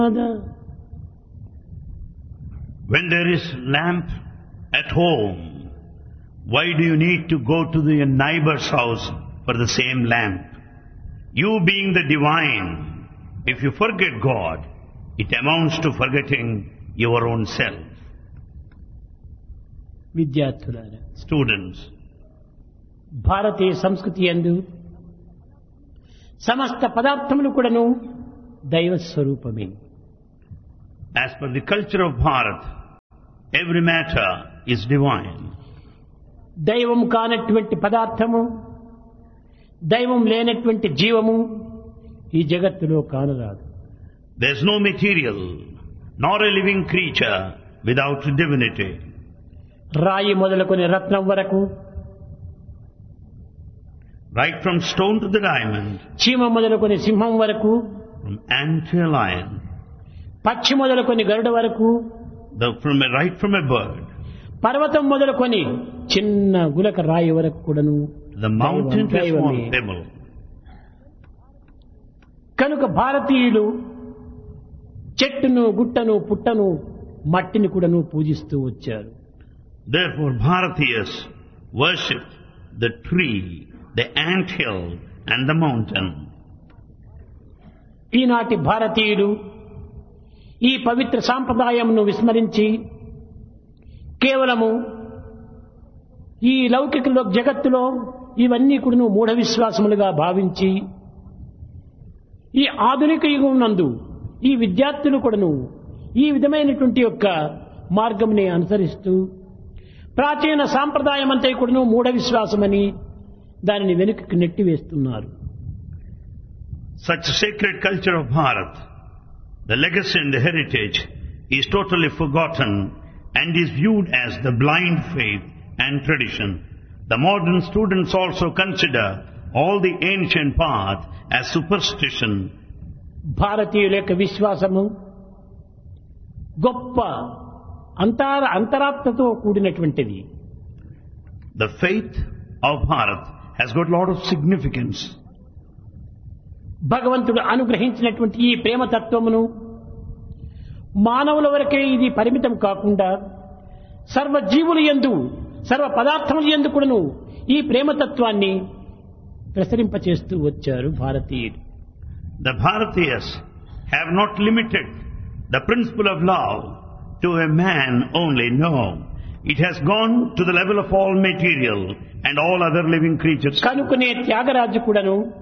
When there is lamp at home, why do you need to go to the neighbor's house for the same lamp? You being the divine, if you forget God, it amounts to forgetting your own self. విద్యార్థులారా, Students, భారతీయ సంస్కృతి యందు సమస్త పదార్థములు కూడాను దైవ స్వరూపమే. as per the culture of Bharat, every matter is divine. దైవం కానటువంటి పదార్థము, దైవం లేనటువంటి జీవము ఈ జగత్తులో కానరాదు. There is no material, nor a living creature without divinity. రాయి మొదలుకొని రత్నం వరకు, Right from stone to the diamond, చీమ మొదలుకొని సింహం వరకు, from ant to a lion, పక్షి మొదలుకొని గరుడ వరకు, right from a bird, పర్వతం మొదలుకొని చిన్న గులక రాయి వరకు కూడాను the mountain to a small దైవమే. pebble. కనుక భారతీయులు చెట్టును, గుట్టను, పుట్టను, మట్టిని కూడాను పూజిస్తూ వచ్చారు. Therefore, Bharatiyas worship the tree, the ant hill and the mountain. ఈనాటి భారతీయులు ఈ పవిత్ర సాంప్రదాయంను విస్మరించి కేవలము ఈ లౌకిక జగత్తులో ఇవన్నీ కూడాను మూఢ విశ్వాసములుగా భావించి ఈ ఆధునిక యుగం నందు ఈ విద్యార్థులు కూడాను ఈ విధమైనటువంటి యొక్క మార్గంని అనుసరిస్తూ ప్రాచీన సాంప్రదాయం అంతా కూడాను మూఢ విశ్వాసమని దానిని వెనుకకు నెట్టివేస్తున్నారు. Such sacred culture of Bharat, the legacy and the heritage, is totally forgotten and is viewed as the blind faith and tradition. The modern students also consider all the ancient path as superstition. భారతీయుల యొక్క విశ్వాసము గొప్ప అంతరాత్మతో కూడినటువంటిది. The faith of Bharat has got a lot of significance. భగవంతుడు అనుగ్రహించినటువంటి ఈ ప్రేమ తత్వమును మానవుల వరకే ఇది పరిమితం కాకుండా సర్వ జీవుల యందు, సర్వ పదార్థముల యందు కూడాను ఈ ప్రేమతత్వాన్ని ప్రసరింపచేస్తూ వచ్చారు భారతీయులు. The Bharatiyas have not limited the principle of love to a man only. No, it has gone to the level of all material and all other living creatures. కనుకనే త్యాగరాజు కూడాను